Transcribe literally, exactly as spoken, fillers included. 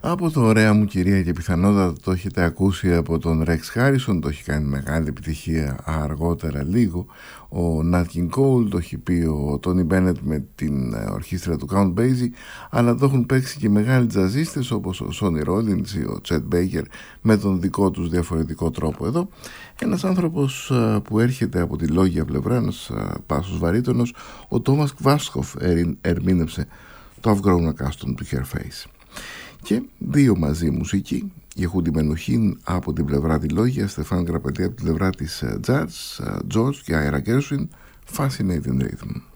Από το «Ωραία μου κυρία» και πιθανότατα το έχετε ακούσει από τον Rex Harrison, το έχει κάνει μεγάλη επιτυχία αργότερα λίγο ο Nat King Cole, το έχει πει ο Tony Bennett με την ορχήστρα του Count Basie, αλλά το έχουν παίξει και μεγάλοι τζαζίστες όπως ο Sonny Rollins ή ο Chet Baker με τον δικό τους διαφορετικό τρόπο. Εδώ ένας άνθρωπος που έρχεται από τη λόγια πλευρά, ένας πάσος βαρύτονος, ο Thomas Quasthoff ερμήνευσε το I've Grown Accustomed to Her Face. Και δύο μαζί μουσικοί, Yehudi Menuhin από την πλευρά τη λόγια, Στεφάν Γραπετή από την πλευρά της jazz, George και Ira Gershwin, Fascinating Rhythm.